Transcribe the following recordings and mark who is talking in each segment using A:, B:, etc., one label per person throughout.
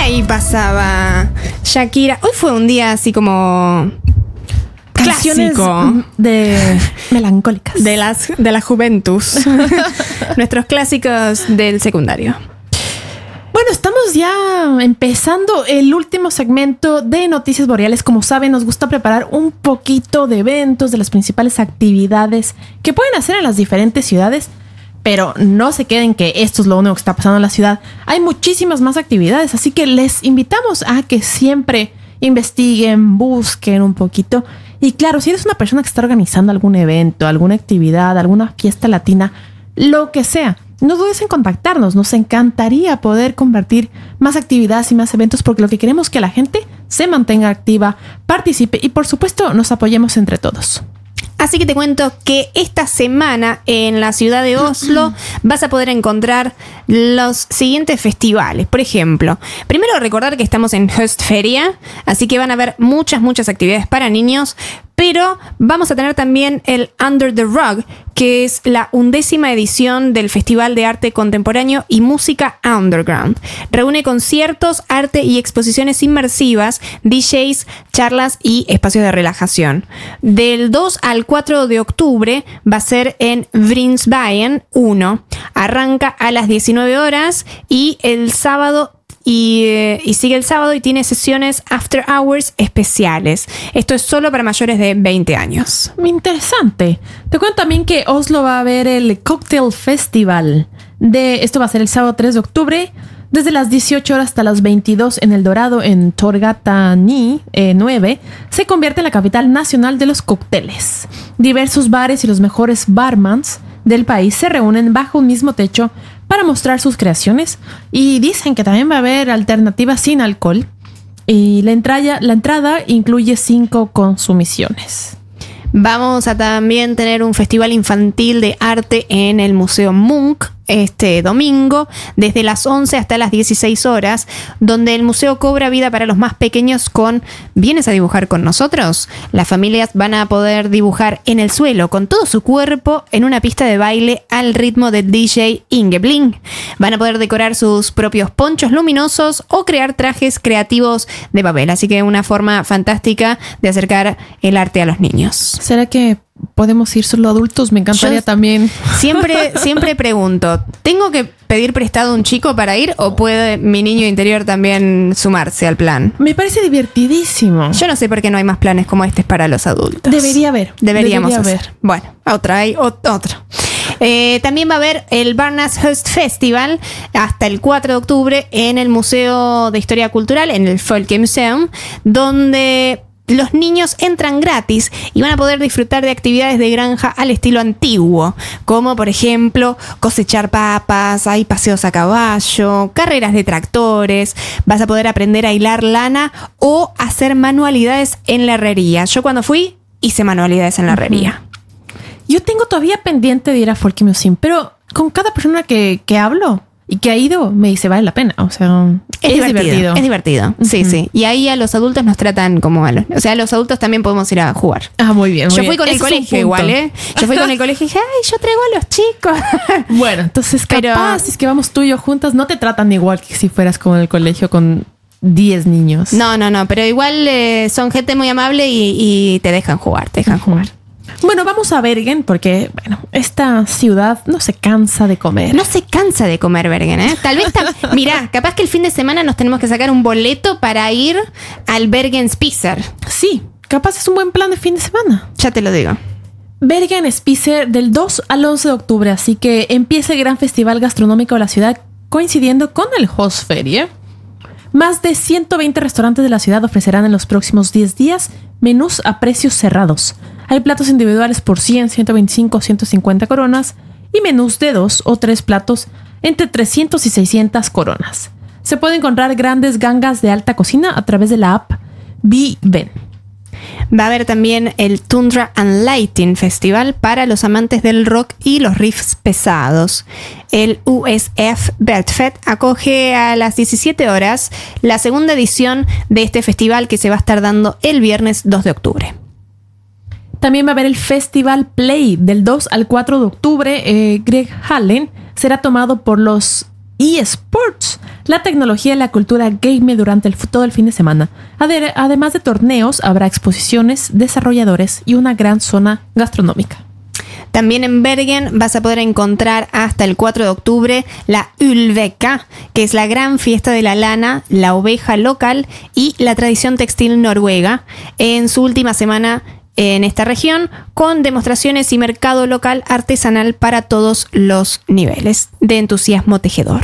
A: ahí pasaba Shakira. Hoy fue un día así como
B: canciones
A: clásico
B: de melancólicas
A: de la Juventus. Nuestros clásicos del secundario.
B: Bueno, estamos ya empezando el último segmento de Noticias Boreales. Como saben, nos gusta preparar un poquito de eventos, de las principales actividades que pueden hacer en las diferentes ciudades. Pero no se queden que esto es lo único que está pasando en la ciudad. Hay muchísimas más actividades, así que les invitamos a que siempre investiguen, busquen un poquito. Y claro, si eres una persona que está organizando algún evento, alguna actividad, alguna fiesta latina, lo que sea, no dudes en contactarnos. Nos encantaría poder compartir más actividades y más eventos, porque lo que queremos es que la gente se mantenga activa, participe y por supuesto nos apoyemos entre todos.
A: Así que te cuento que esta semana en la ciudad de Oslo vas a poder encontrar los siguientes festivales. Por ejemplo, primero recordar que estamos en Höstferia, así que van a haber muchas actividades para niños, pero vamos a tener también el Under the Rug, que es la 11ª edición del Festival de Arte Contemporáneo y Música Underground. Reúne conciertos, arte y exposiciones inmersivas, DJs, charlas y espacios de relajación. Del 2 al 4 de octubre va a ser en Vrinsveien 1. Arranca a las 19 horas y el sábado y sigue el sábado y tiene sesiones after hours especiales. Esto es solo para mayores de 20 años.
B: Interesante. Te cuento también que Oslo va a haber el Cocktail Festival. Esto va a ser el sábado 3 de octubre, desde las 18 horas hasta las 22 en El Dorado, en Torgatani 9. Se convierte en la capital nacional de los cócteles. Diversos bares y los mejores barmans del país se reúnen bajo un mismo techo para mostrar sus creaciones, y dicen que también va a haber alternativas sin alcohol, y la entrada incluye 5 consumiciones.
A: Vamos a también tener un festival infantil de arte en el Museo Munch este domingo, desde las 11 hasta las 16 horas, donde el museo cobra vida para los más pequeños con ¿vienes a dibujar con nosotros? Las familias van a poder dibujar en el suelo con todo su cuerpo en una pista de baile al ritmo del DJ Ingebling. Van a poder decorar sus propios ponchos luminosos o crear trajes creativos de papel, así que una forma fantástica de acercar el arte a los niños.
B: ¿Será que podemos ir solo adultos? Me encantaría también.
A: Siempre pregunto, ¿tengo que pedir prestado a un chico para ir o puede mi niño interior también sumarse al plan?
B: Me parece divertidísimo.
A: Yo no sé por qué no hay más planes como este para los adultos.
B: Debería haber.
A: Deberíamos hacer. Bueno, hay otro. También va a haber el Barnas Höst Festival hasta el 4 de octubre en el Museo de Historia Cultural, en el Folkemuseum, donde los niños entran gratis y van a poder disfrutar de actividades de granja al estilo antiguo, como por ejemplo cosechar papas, hay paseos a caballo, carreras de tractores, vas a poder aprender a hilar lana o hacer manualidades en la herrería. Yo cuando fui hice manualidades en la herrería.
B: Yo tengo todavía pendiente de ir a Folkemuseum, pero con cada persona que hablo y que ha ido, me dice, vale la pena. O sea, es divertido.
A: Es divertido, sí. Y ahí a los adultos nos tratan como a los adultos también podemos ir a jugar.
B: Ah, muy bien.
A: Yo fui con el colegio igual, Yo fui con el colegio y dije, yo traigo a los chicos.
B: Bueno, entonces capaz, si es que vamos tú y yo juntas, no te tratan igual que si fueras con el colegio con 10 niños.
A: No, pero igual son gente muy amable y te dejan jugar,
B: Bueno, vamos a Bergen porque, esta ciudad no se cansa de comer.
A: No se cansa de comer Bergen, ¿eh? Tal vez, mirá, capaz que el fin de semana nos tenemos que sacar un boleto para ir al Bergen Spiser.
B: Sí, capaz es un buen plan de fin de semana.
A: Ya te lo digo.
B: Bergen Spiser del 2 al 11 de octubre, así que empieza el gran festival gastronómico de la ciudad coincidiendo con el Höstferia. Más de 120 restaurantes de la ciudad ofrecerán en los próximos 10 días menús a precios cerrados. Hay platos individuales por 100, 125, 150 coronas y menús de 2 o 3 platos entre 300 y 600 coronas. Se pueden encontrar grandes gangas de alta cocina a través de la app Viven.
A: Va a haber también el Tundra and Lighting Festival para los amantes del rock y los riffs pesados. El USF Bedfest acoge a las 17 horas la segunda edición de este festival que se va a estar dando el viernes 2 de octubre.
B: También va a haber el Festival Play del 2 al 4 de octubre. Greg Hallen será tomado por los eSports, la tecnología y la cultura gamer durante todo el fin de semana. Además de torneos, habrá exposiciones, desarrolladores y una gran zona gastronómica.
A: También en Bergen vas a poder encontrar hasta el 4 de octubre la Ulveka, que es la gran fiesta de la lana, la oveja local y la tradición textil noruega, en su última semana en esta región, con demostraciones y mercado local artesanal para todos los niveles de entusiasmo tejedor.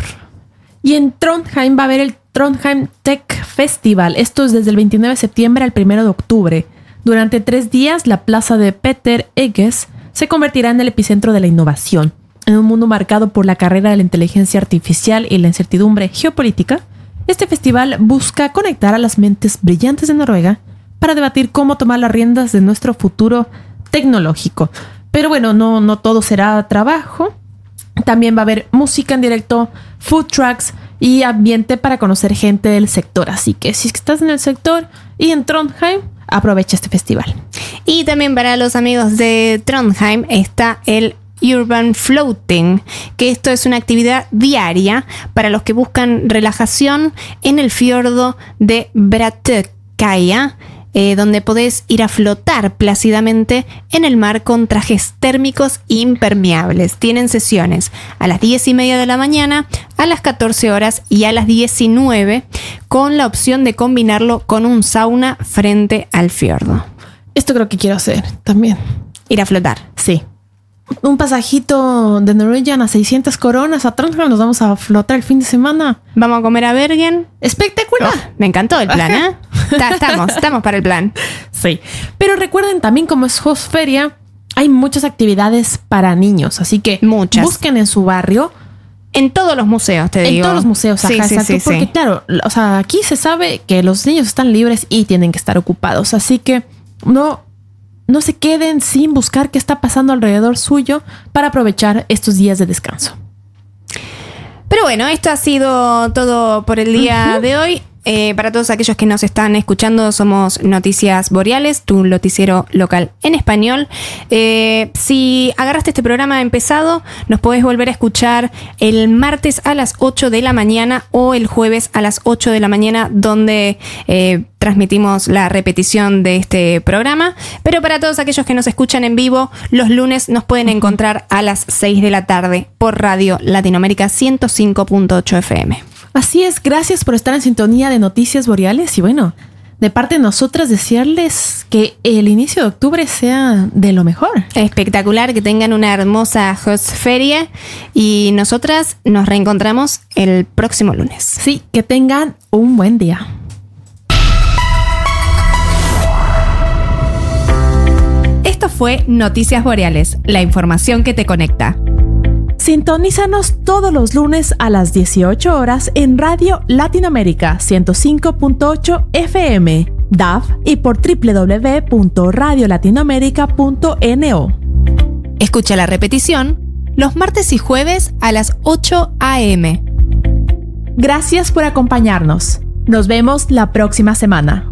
B: Y en Trondheim va a haber el Trondheim Tech Festival. Esto es desde el 29 de septiembre al 1 de octubre. Durante 3 días, la plaza de Peter Egges se convertirá en el epicentro de la innovación. En un mundo marcado por la carrera de la inteligencia artificial y la incertidumbre geopolítica, este festival busca conectar a las mentes brillantes de Noruega para debatir cómo tomar las riendas de nuestro futuro tecnológico. Pero bueno, no todo será trabajo. También va a haber música en directo, food trucks y ambiente para conocer gente del sector. Así que si estás en el sector y en Trondheim, aprovecha este festival.
A: Y también para los amigos de Trondheim está el Urban Floating, que esto es una actividad diaria para los que buscan relajación en el fiordo de Brattøya, donde podés ir a flotar plácidamente en el mar con trajes térmicos impermeables. Tienen sesiones a las 10:30 de la mañana, a las 14 horas y a las 19, con la opción de combinarlo con un sauna frente al fiordo.
B: Esto creo que quiero hacer también.
A: Ir a flotar.
B: Sí. Un pasajito de Norwegian a 600 coronas a Trondheim. Nos vamos a flotar el fin de semana.
A: Vamos a comer a Bergen.
B: ¡Espectacular!
A: Oh, me encantó el plan, ¿eh? Estamos para el plan.
B: Sí. Pero recuerden también, como es Hostferia, hay muchas actividades para niños. Así que busquen en su barrio.
A: En todos los museos, te digo.
B: En todos los museos, ajá,
A: sí,
B: exacto.
A: Sí,
B: porque
A: sí.
B: Claro, o sea, aquí se sabe que los niños están libres y tienen que estar ocupados. Así que no se queden sin buscar qué está pasando alrededor suyo para aprovechar estos días de descanso.
A: Pero bueno, esto ha sido todo por el día de hoy. Para todos aquellos que nos están escuchando, somos Noticias Boreales, tu noticiero local en español. Si agarraste este programa empezado, nos podés volver a escuchar el martes a las 8 de la mañana o el jueves a las 8 de la mañana, donde transmitimos la repetición de este programa. Pero para todos aquellos que nos escuchan en vivo, los lunes nos pueden encontrar a las 6 de la tarde por Radio Latinoamérica 105.8 FM.
B: Así es, gracias por estar en sintonía de Noticias Boreales y bueno, de parte de nosotras desearles que el inicio de octubre sea de lo mejor.
A: Espectacular, que tengan una hermosa Hostferia y nosotras nos reencontramos el próximo lunes.
B: Sí, que tengan un buen día.
A: Esto fue Noticias Boreales, la información que te conecta.
B: Sintonízanos todos los lunes a las 18 horas en Radio Latinoamérica 105.8 FM, DAF y por www.radiolatinoamerica.no.
A: Escucha la repetición los martes y jueves a las 8 a.m.
B: Gracias por acompañarnos. Nos vemos la próxima semana.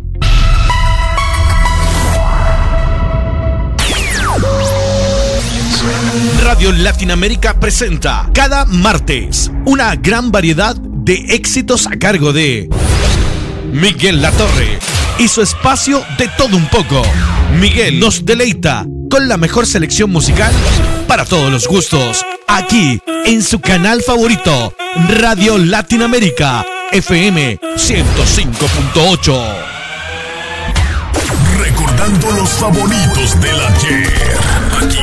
C: Radio Latinoamérica presenta cada martes una gran variedad de éxitos a cargo de Miguel Latorre y su espacio de todo un poco. Miguel nos deleita con la mejor selección musical para todos los gustos, aquí en su canal favorito, Radio Latinoamérica FM 105.8.
D: Recordando los favoritos del ayer.